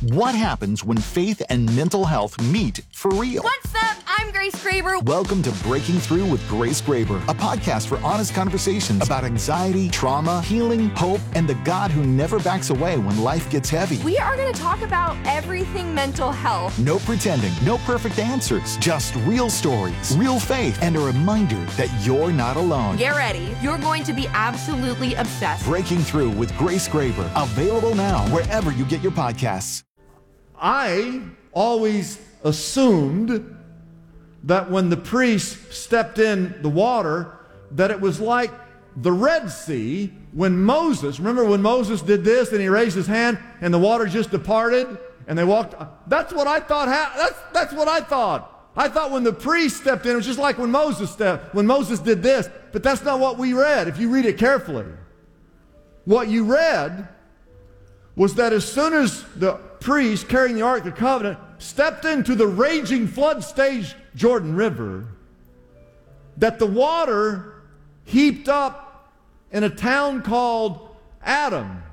What happens when faith and mental health meet for real? What's up? I'm Grace Graber. Welcome to Breaking Through with Grace Graber, a podcast for honest conversations about anxiety, trauma, healing, hope, and the God who never backs away when life gets heavy. We are going to talk about everything mental health. No pretending, no perfect answers, just real stories, real faith, and a reminder that you're not alone. Get ready. You're going to be absolutely obsessed. Breaking Through with Grace Graber, available now wherever you get your podcasts. I always assumed that when the priest stepped in the water, that it was like the Red Sea when Moses, remember when Moses did this and he raised his hand and the water just departed and they walked? That's what I thought. That's what I thought. I thought when the priest stepped in, it was just like when Moses did this, but that's not what we read. If you read it carefully, what you read was that as soon as the priest carrying the Ark of the Covenant stepped into the raging flood-stage Jordan River, that the water heaped up in a town called Adam,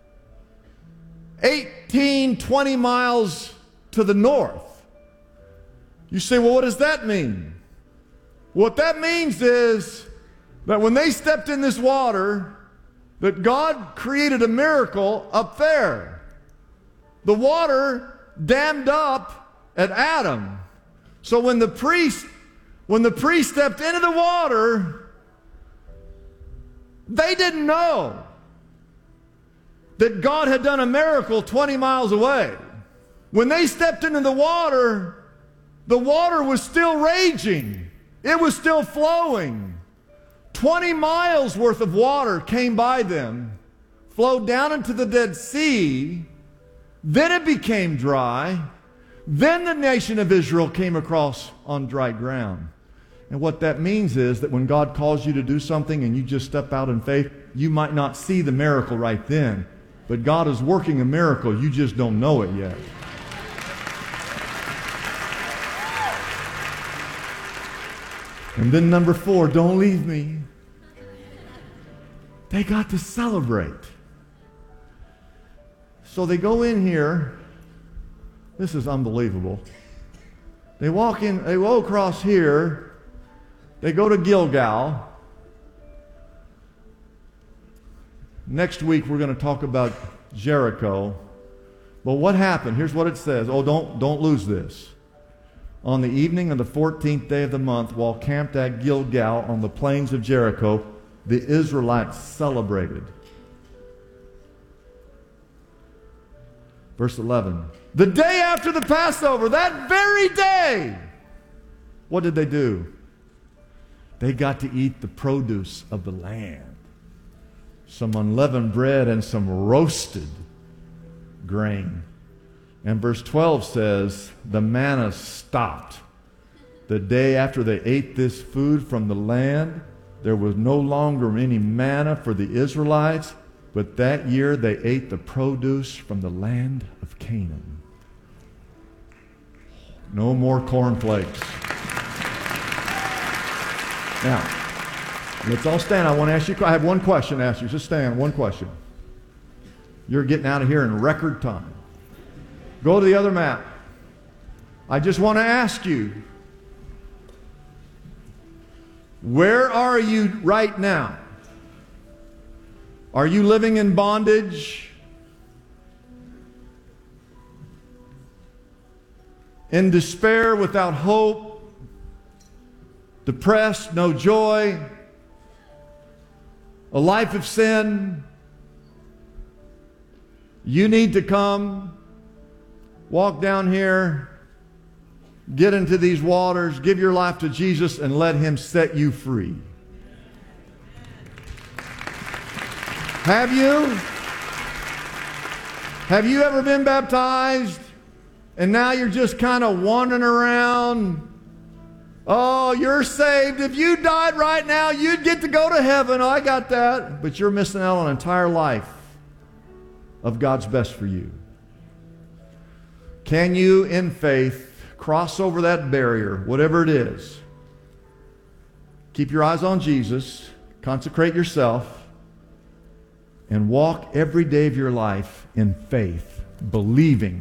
20 miles to the north. You say, well, what does that mean? What that means is that when they stepped in this water, that God created a miracle up there. The water dammed up at Adam. So when the priest stepped into the water, they didn't know that God had done a miracle 20 miles away. When they stepped into the water was still raging. It was still flowing. 20 miles worth of water came by them, flowed down into the Dead Sea. Then it became dry. Then the nation of Israel came across on dry ground. And what that means is that when God calls you to do something and you just step out in faith, you might not see the miracle right then, but God is working a miracle. You just don't know it yet. And then number 4, don't leave me. They got to celebrate. So they go in here. This is unbelievable. They walk in, they go across here. They go to Gilgal. Next week we're going to talk about Jericho. But what happened? Here's what it says. Oh, don't lose this. On the evening of the 14th day of the month, while camped at Gilgal on the plains of Jericho, the Israelites celebrated. Verse 11. The day after the Passover, that very day, what did they do? They got to eat the produce of the land. Some unleavened bread and some roasted grain. And verse 12 says, the manna stopped. The day after they ate this food from the land, there was no longer any manna for the Israelites, but that year they ate the produce from the land of Canaan. No more cornflakes. Now, let's all stand. I want to ask you, I have one question to ask you. Just stand, one question. You're getting out of here in record time. Go to the other map. I just want to ask you, where are you right now? Are you living in bondage? In despair, without hope? Depressed, no joy? A life of sin? You need to come, walk down here, get into these waters, give your life to Jesus, and let Him set you free. Have you? Have you ever been baptized and now you're just kind of wandering around? Oh, you're saved. If you died right now, you'd get to go to heaven. Oh, I got that. But you're missing out on an entire life of God's best for you. Can you, in faith, cross over that barrier, whatever it is? Keep your eyes on Jesus, consecrate yourself, and walk every day of your life in faith, believing